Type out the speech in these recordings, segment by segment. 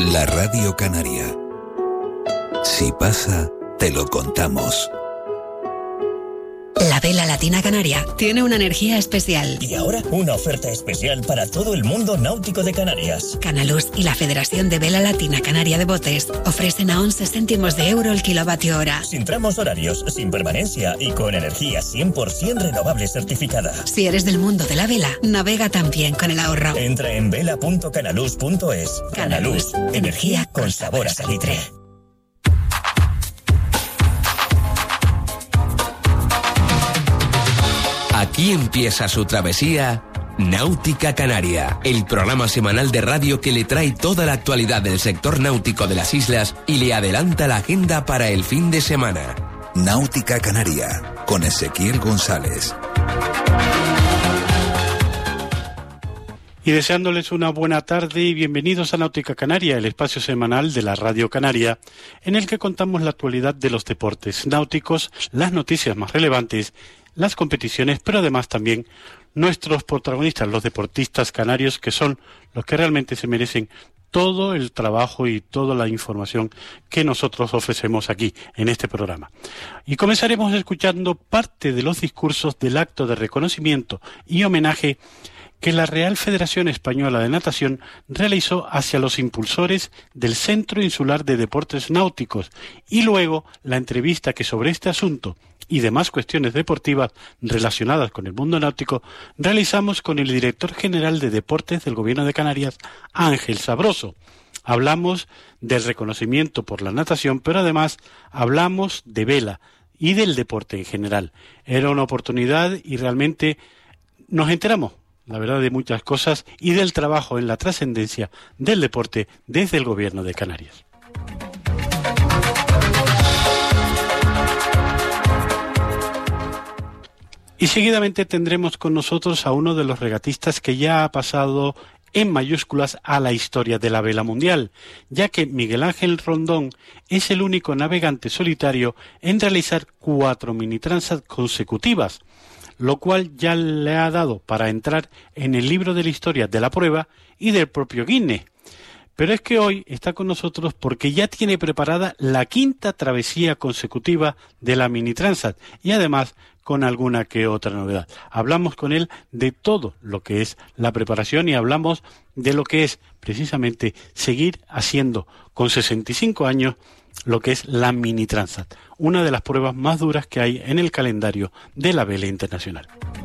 La Radio Canaria. Si pasa, te lo contamos. La Vela Latina Canaria tiene una energía especial. Y ahora, una oferta especial para todo el mundo náutico de Canarias. Canaluz y la Federación de Vela Latina Canaria de Botes ofrecen a 11 céntimos de euro el kilovatio hora. Sin tramos horarios, sin permanencia y con energía 100% renovable certificada. Si eres del mundo de la vela, navega también con el ahorro. Entra en vela.canaluz.es. Canaluz, energía con sabor a salitre. Aquí empieza su travesía Náutica Canaria, el programa semanal de radio que le trae toda la actualidad del sector náutico de las islas y le adelanta la agenda para el fin de semana. Náutica Canaria, con Ezequiel González. Y deseándoles una buena tarde y bienvenidos a Náutica Canaria, el espacio semanal de la Radio Canaria, en el que contamos la actualidad de los deportes náuticos, las noticias más relevantes, las competiciones, pero además también nuestros protagonistas, los deportistas canarios, que son los que realmente se merecen todo el trabajo y toda la información que nosotros ofrecemos aquí en este programa. Y comenzaremos escuchando parte de los discursos del acto de reconocimiento y homenaje que la Real Federación Española de Natación realizó hacia los impulsores del Centro Insular de Deportes Náuticos, y luego la entrevista que sobre este asunto y demás cuestiones deportivas relacionadas con el mundo náutico realizamos con el director general de Deportes del Gobierno de Canarias, Ángel Sabroso. Hablamos del reconocimiento por la natación, pero además hablamos de vela y del deporte en general. Era una oportunidad y realmente nos enteramos, la verdad, de muchas cosas y del trabajo en la trascendencia del deporte desde el Gobierno de Canarias. Y seguidamente tendremos con nosotros a uno de los regatistas que ya ha pasado en mayúsculas a la historia de la vela mundial, ya que Miguel Ángel Rondón es el único navegante solitario en realizar 4 mini transat consecutivas, lo cual ya le ha dado para entrar en el libro de la historia de la prueba y del propio Guinness. Pero es que hoy está con nosotros porque ya tiene preparada la 5ª travesía consecutiva de la mini transat y además con alguna que otra novedad. Hablamos con él de todo lo que es la preparación y hablamos de lo que es precisamente seguir haciendo con 65 años lo que es la mini transat, una de las pruebas más duras que hay en el calendario de la vela internacional.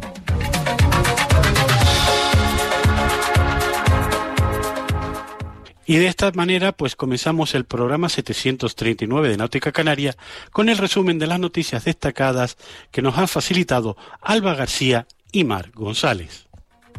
Y de esta manera, pues comenzamos el programa 739 de Náutica Canaria con el resumen de las noticias destacadas que nos han facilitado Alba García y Mar González.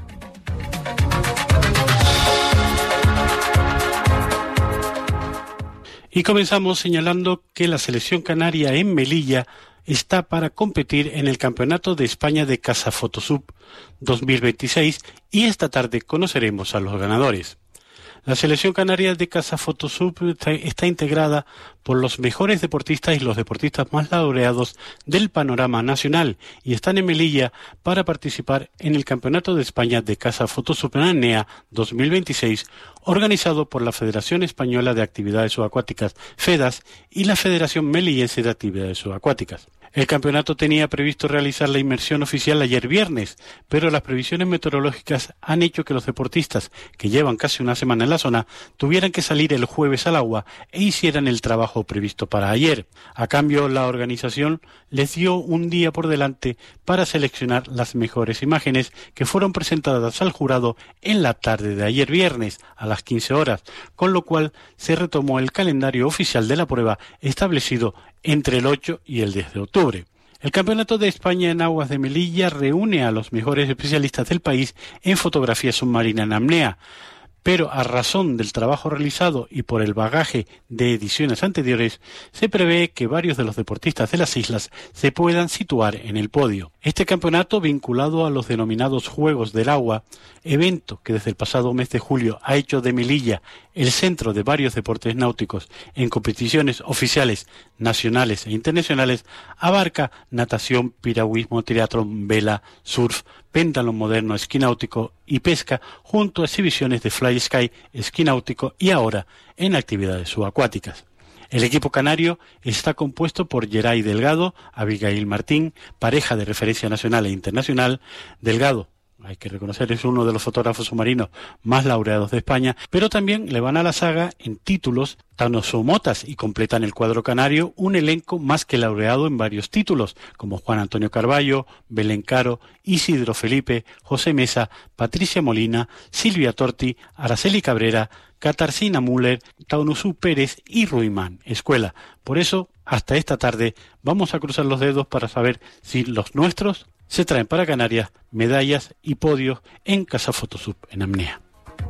Y comenzamos señalando que la selección canaria en Melilla está para competir en el Campeonato de España de Casa Photosub 2026 y esta tarde conoceremos a los ganadores. La selección canaria de Casa Photosub está integrada por los mejores deportistas y los deportistas más laureados del panorama nacional y están en Melilla para participar en el Campeonato de España de Casa Photosub ANEA 2026, organizado por la Federación Española de Actividades Subacuáticas, FEDAS, y la Federación Melillense de Actividades Subacuáticas. El campeonato tenía previsto realizar la inmersión oficial ayer viernes, pero las previsiones meteorológicas han hecho que los deportistas, que llevan casi una semana en la zona, tuvieran que salir el jueves al agua e hicieran el trabajo previsto para ayer. A cambio, la organización les dio un día por delante para seleccionar las mejores imágenes que fueron presentadas al jurado en la tarde de ayer viernes a las 15 horas, con lo cual se retomó el calendario oficial de la prueba establecido entre el 8 y el 10 de octubre. El Campeonato de España en Aguas de Melilla reúne a los mejores especialistas del país en fotografía submarina en apnea, pero a razón del trabajo realizado y por el bagaje de ediciones anteriores, se prevé que varios de los deportistas de las islas se puedan situar en el podio. Este campeonato, vinculado a los denominados Juegos del Agua, evento que desde el pasado mes de julio ha hecho de Melilla el centro de varios deportes náuticos en competiciones oficiales nacionales e internacionales, abarca natación, piragüismo, triatlón, vela, surf, péndulo moderno, esquí náutico y pesca, junto a exhibiciones de fly sky, esquí náutico y ahora en actividades subacuáticas. El equipo canario está compuesto por Geray Delgado, Abigail Martín, pareja de referencia nacional e internacional. Delgado, hay que reconocer, es uno de los fotógrafos submarinos más laureados de España, pero también le van a la saga en títulos Tanosomotas y completan el cuadro canario un elenco más que laureado en varios títulos, como Juan Antonio Carballo, Belén Caro, Isidro Felipe, José Mesa, Patricia Molina, Silvia Torti, Araceli Cabrera, Katarzyna Müller, Taunusú Pérez y Ruimán Escuela. Por eso, hasta esta tarde, vamos a cruzar los dedos para saber si los nuestros se traen para Canarias medallas y podios en Casa Fotosub en apnea.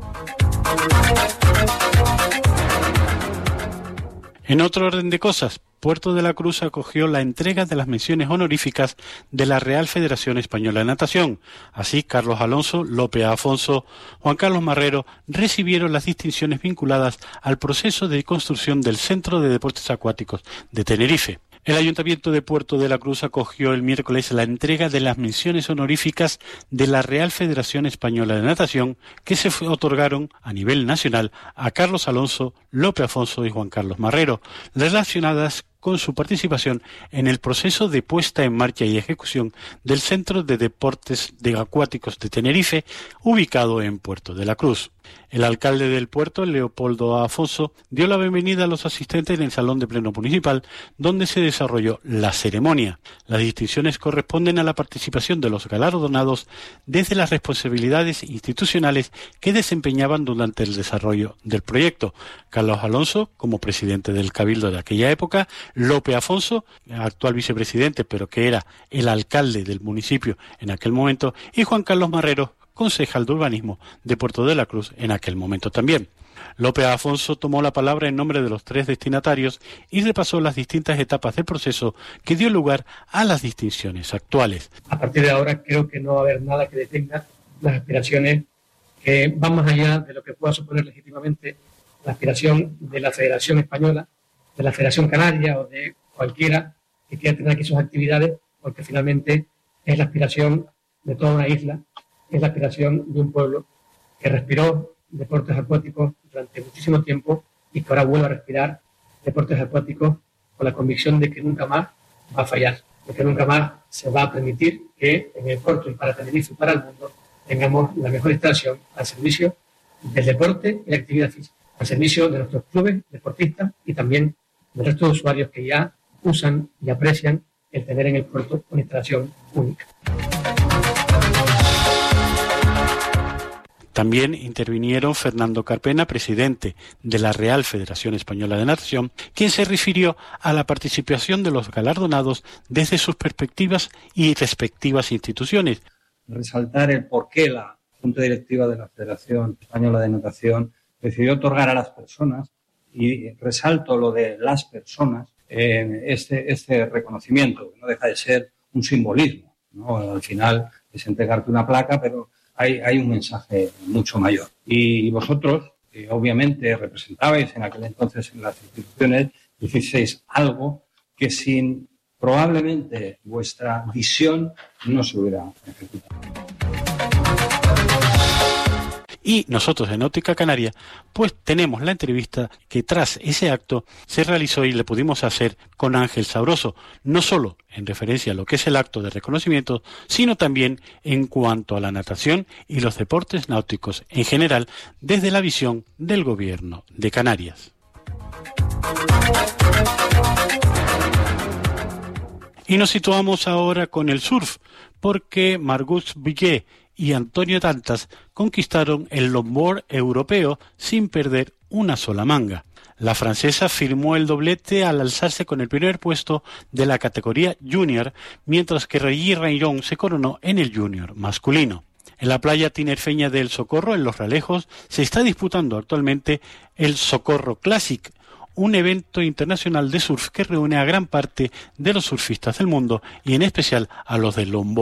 En otro orden de cosas, Puerto de la Cruz acogió la entrega de las menciones honoríficas de la Real Federación Española de Natación. Así, Carlos Alonso, Lope Afonso, Juan Carlos Marrero recibieron las distinciones vinculadas al proceso de construcción del Centro de Deportes Acuáticos de Tenerife. El Ayuntamiento de Puerto de la Cruz acogió el miércoles la entrega de las menciones honoríficas de la Real Federación Española de Natación que se otorgaron a nivel nacional a Carlos Alonso, Lope Afonso y Juan Carlos Marrero, relacionadas con su participación en el proceso de puesta en marcha y ejecución del Centro de Deportes Acuáticos de Tenerife, ubicado en Puerto de la Cruz. El alcalde del puerto, Leopoldo Afonso, dio la bienvenida a los asistentes en el Salón de Pleno Municipal, donde se desarrolló la ceremonia. Las distinciones corresponden a la participación de los galardonados desde las responsabilidades institucionales que desempeñaban durante el desarrollo del proyecto. Carlos Alonso, como presidente del Cabildo de aquella época, Lope Afonso, actual vicepresidente, pero que era el alcalde del municipio en aquel momento, y Juan Carlos Marrero, concejal de urbanismo de Puerto de la Cruz en aquel momento también. Lope Afonso tomó la palabra en nombre de los tres destinatarios y repasó las distintas etapas del proceso que dio lugar a las distinciones actuales. A partir de ahora creo que no va a haber nada que detenga las aspiraciones que van más allá de lo que pueda suponer legítimamente la aspiración de la Federación Española, de la Federación Canaria o de cualquiera que quiera tener aquí sus actividades, porque finalmente es la aspiración de toda una isla, es la aspiración de un pueblo que respiró deportes acuáticos durante muchísimo tiempo y que ahora vuelve a respirar deportes acuáticos con la convicción de que nunca más va a fallar, de que nunca más se va a permitir que en el puerto y para Tenerife y para el mundo tengamos la mejor instalación al servicio del deporte y la actividad física, al servicio de nuestros clubes deportistas y también del resto de usuarios que ya usan y aprecian el tener en el puerto una instalación única. También intervinieron Fernando Carpena, presidente de la Real Federación Española de Natación, quien se refirió a la participación de los galardonados desde sus perspectivas y respectivas instituciones. Resaltar el por qué la Junta Directiva de la Federación Española de Natación decidió otorgar a las personas, y resalto lo de las personas, este reconocimiento, que no deja de ser un simbolismo, ¿no? Al final es entregarte una placa, pero hay un mensaje mucho mayor. Y vosotros, que obviamente representabais en aquel entonces en las instituciones, hicisteis algo que sin probablemente vuestra visión no se hubiera ejecutado. Y nosotros en Náutica Canaria, pues tenemos la entrevista que tras ese acto se realizó y le pudimos hacer con Ángel Sabroso, no solo en referencia a lo que es el acto de reconocimiento, sino también en cuanto a la natación y los deportes náuticos en general, desde la visión del Gobierno de Canarias. Y nos situamos ahora con el surf, porque Margot Villet y Antonio Dantas conquistaron el longboard europeo sin perder una sola manga. La francesa firmó el doblete al alzarse con el primer puesto de la categoría junior, mientras que Reggie Rayron se coronó en el junior masculino. En la playa tinerfeña del Socorro, en Los Realejos, se está disputando actualmente el Socorro Classic, un evento internacional de surf que reúne a gran parte de los surfistas del mundo y en especial a los del longboard.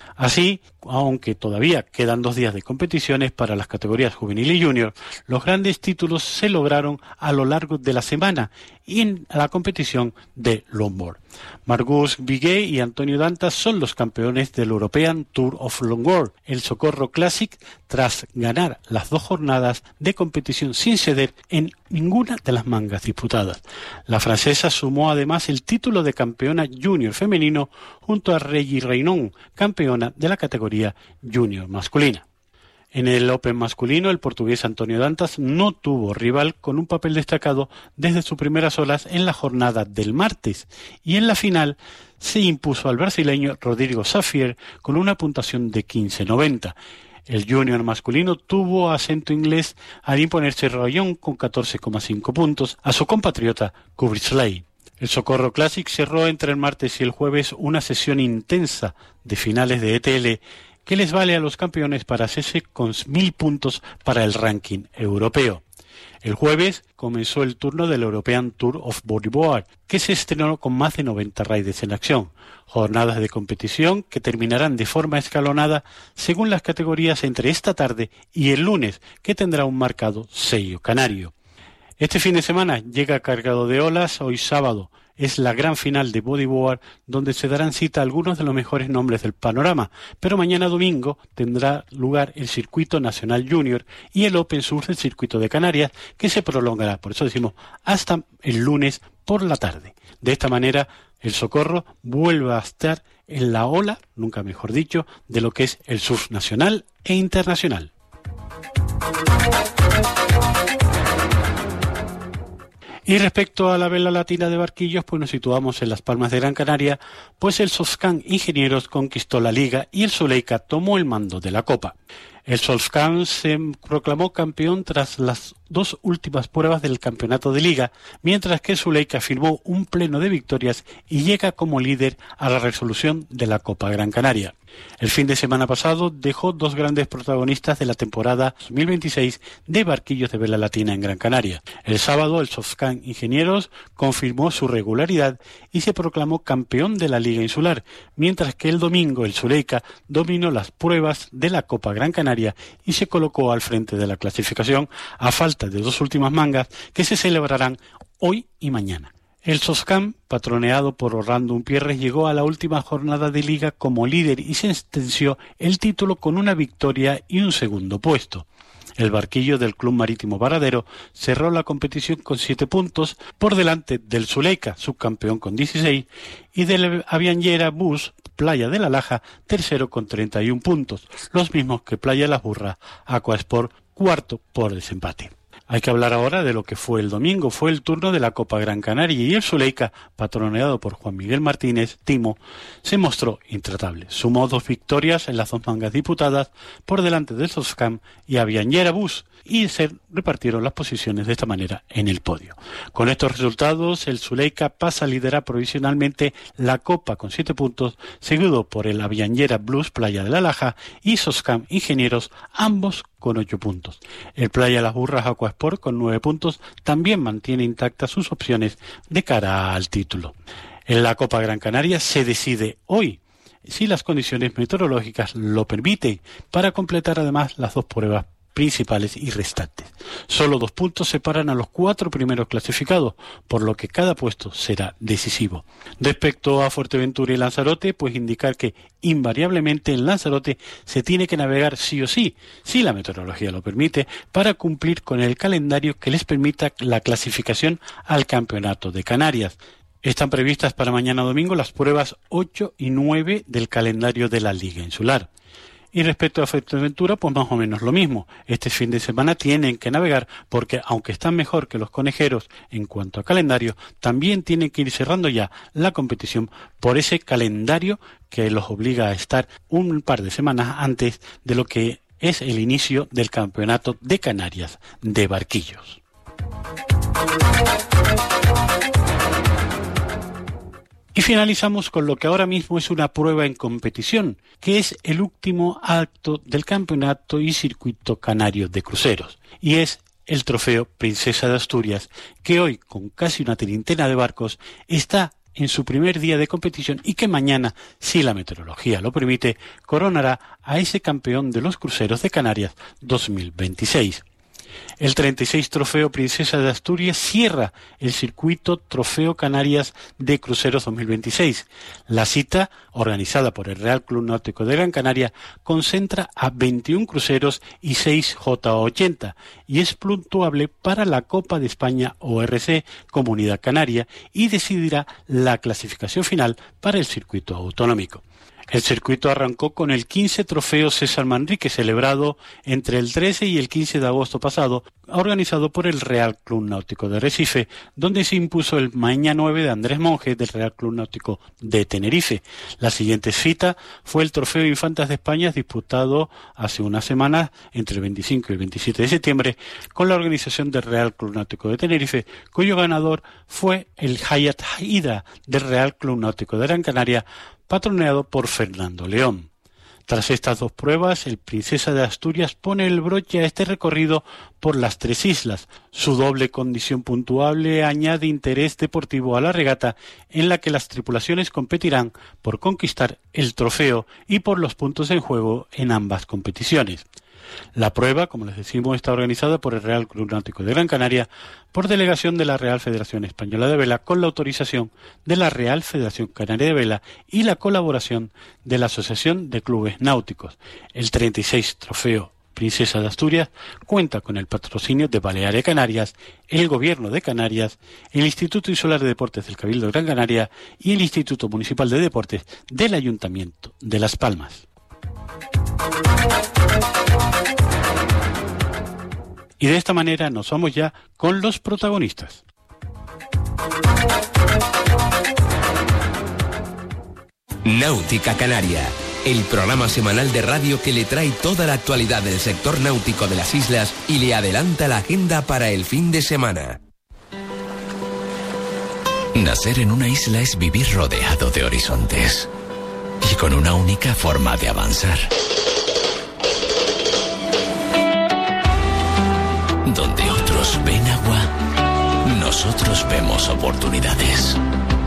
Así, aunque todavía quedan 2 días de competiciones para las categorías juvenil y junior, los grandes títulos se lograron a lo largo de la semana y en la competición de longboard. Margus Vigué y Antonio Dantas son los campeones del European Tour of Longboard, el Socorro Classic, tras ganar las 2 jornadas de competición sin ceder en ninguna de las mangas disputadas. La francesa sumó además el título de campeona junior femenino junto a Reggie Reynon, campeona de la categoría junior masculina. En el Open masculino, el portugués Antonio Dantas no tuvo rival con un papel destacado desde sus primeras olas en la jornada del martes y en la final se impuso al brasileño Rodrigo Safier con una puntuación de 15.90. El junior masculino tuvo acento inglés al imponerse Rollón con 14,5 puntos a su compatriota Kubrisley. El Socorro Classic cerró entre el martes y el jueves una sesión intensa de finales de ETL que les vale a los campeones para hacerse con 1.000 puntos para el ranking europeo. El jueves comenzó el turno del European Tour of Bodyboard, que se estrenó con más de 90 riders en acción. Jornadas de competición que terminarán de forma escalonada según las categorías entre esta tarde y el lunes, que tendrá un marcado sello canario. Este fin de semana llega cargado de olas. Hoy sábado es la gran final de bodyboard, donde se darán cita algunos de los mejores nombres del panorama, pero mañana domingo tendrá lugar el Circuito Nacional Junior y el Open Sur del Circuito de Canarias, que se prolongará, por eso decimos, hasta el lunes por la tarde. De esta manera, el Socorro vuelve a estar en la ola, nunca mejor dicho, de lo que es el surf nacional e internacional. Y respecto a la vela latina de barquillos, pues nos situamos en Las Palmas de Gran Canaria, pues el Solfscan Ingenieros conquistó la liga y el Zuleika tomó el mando de la copa. El Solfscan se proclamó campeón tras las 2 últimas pruebas del campeonato de liga, mientras que el Zuleika firmó un pleno de victorias y llega como líder a la resolución de la Copa Gran Canaria. El fin de semana pasado dejó 2 grandes protagonistas de la temporada 2026 de barquillos de vela latina en Gran Canaria. El sábado el Solfscan Ingenieros confirmó su regularidad y se proclamó campeón de la Liga Insular, mientras que el domingo el Zuleika dominó las pruebas de la Copa Gran Canaria y se colocó al frente de la clasificación a falta de 2 últimas mangas que se celebrarán hoy y mañana. El Solfscan, patroneado por Orlando Umpierres, llegó a la última jornada de liga como líder y sentenció el título con una victoria y un segundo puesto. El barquillo del Club Marítimo Varadero cerró la competición con 7 puntos por delante del Zuleika, subcampeón con 16, y del Avianllera Bus Playa de la Laja, tercero con 31 puntos, los mismos que Playa Las Burras Aquasport, cuarto por desempate. Hay que hablar ahora de lo que fue el domingo. Fue el turno de la Copa Gran Canaria y el Zuleika, patroneado por Juan Miguel Martínez, Timo, se mostró intratable. Sumó 2 victorias en las 2 mangas disputadas por delante del Solfscan y Avianllera Bus, y se repartieron las posiciones de esta manera en el podio. Con estos resultados, el Zuleika pasa a liderar provisionalmente la Copa con 7 puntos, seguido por el Avianllera Blues Playa de la Laja y Solfscan Ingenieros, ambos con 8 puntos. El Playa Las Burras Aquasport con 9 puntos también mantiene intactas sus opciones de cara al título. En la Copa Gran Canaria se decide hoy, si las condiciones meteorológicas lo permiten, para completar además las 2 pruebas principales y restantes. Solo 2 puntos separan a los 4 primeros clasificados, por lo que cada puesto será decisivo. Respecto a Fuerteventura y Lanzarote, pues indicar que invariablemente en Lanzarote se tiene que navegar sí o sí, si la meteorología lo permite, para cumplir con el calendario que les permita la clasificación al Campeonato de Canarias. Están previstas para mañana domingo las pruebas 8 y 9 del calendario de la Liga Insular. Y respecto a Fuerteventura, pues más o menos lo mismo. Este fin de semana tienen que navegar porque, aunque están mejor que los conejeros en cuanto a calendario, también tienen que ir cerrando ya la competición por ese calendario que los obliga a estar un par de semanas antes de lo que es el inicio del Campeonato de Canarias de barquillos. Y finalizamos con lo que ahora mismo es una prueba en competición, que es el último acto del Campeonato y Circuito Canario de Cruceros, y es el Trofeo Princesa de Asturias, que hoy, con casi una treintena de barcos, está en su primer día de competición y que mañana, si la meteorología lo permite, coronará a ese campeón de los cruceros de Canarias 2026. El 36 Trofeo Princesa de Asturias cierra el circuito Trofeo Canarias de Cruceros 2026. La cita, organizada por el Real Club Náutico de Gran Canaria, concentra a 21 cruceros y 6 J80 y es puntuable para la Copa de España ORC Comunidad Canaria y decidirá la clasificación final para el circuito autonómico. El circuito arrancó con el 15 Trofeo César Manrique, celebrado entre el 13 y el 15 de agosto pasado, organizado por el Real Club Náutico de Recife, donde se impuso el Maña 9 de Andrés Monge del Real Club Náutico de Tenerife. La siguiente cita fue el Trofeo Infantas de España, disputado hace unas semanas entre el 25 y el 27 de septiembre, con la organización del Real Club Náutico de Tenerife, cuyo ganador fue el Hayat Hydra del Real Club Náutico de Gran Canaria, patroneado por Fernando León. Tras estas dos pruebas, el Princesa de Asturias pone el broche a este recorrido por las tres islas. Su doble condición puntuable añade interés deportivo a la regata, en la que las tripulaciones competirán por conquistar el trofeo y por los puntos en juego en ambas competiciones. La prueba, como les decimos, está organizada por el Real Club Náutico de Gran Canaria por delegación de la Real Federación Española de Vela, con la autorización de la Real Federación Canaria de Vela y la colaboración de la Asociación de Clubes Náuticos. El 36 Trofeo Princesa de Asturias cuenta con el patrocinio de Baleares Canarias, el Gobierno de Canarias, el Instituto Insular de Deportes del Cabildo de Gran Canaria y el Instituto Municipal de Deportes del Ayuntamiento de Las Palmas. Y de esta manera nos vamos ya con los protagonistas. Náutica Canaria, el programa semanal de radio que le trae toda la actualidad del sector náutico de las islas y le adelanta la agenda para el fin de semana. Nacer en una isla es vivir rodeado de horizontes y con una única forma de avanzar. Donde otros ven agua, nosotros vemos oportunidades.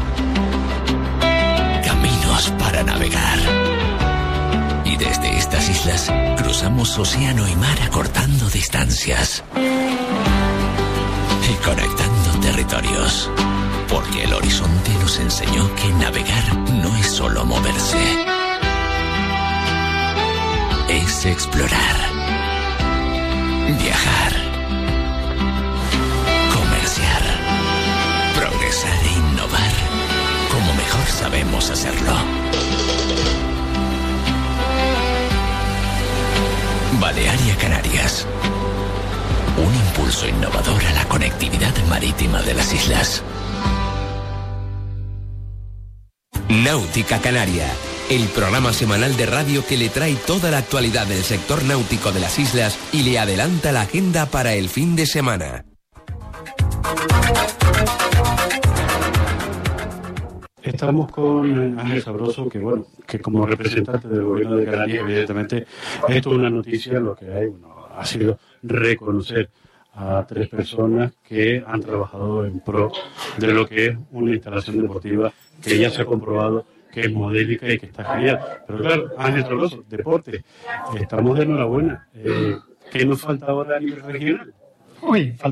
Caminos para navegar. Y desde estas islas cruzamos océano y mar acortando distancias y conectando territorios. Porque el horizonte nos enseñó que navegar no es solo moverse, es explorar, viajar, comerciar, progresar e innovar como mejor sabemos hacerlo. Balearia Canarias, un impulso innovador a la conectividad marítima de las islas. Náutica Canaria, el programa semanal de radio que le trae toda la actualidad del sector náutico de las islas y le adelanta la agenda para el fin de semana. Estamos con Ángel Sabroso, que como representante del Gobierno de Canarias, evidentemente, esto es una noticia, lo que hay, ha sido reconocer a 3 personas que han trabajado en pro de lo que es una instalación deportiva que ya se ha comprobado que es modélica y que está genial. Pero claro, Ángel Sabroso, deporte, estamos de enhorabuena. ¿Qué nos falta ahora a nivel regional?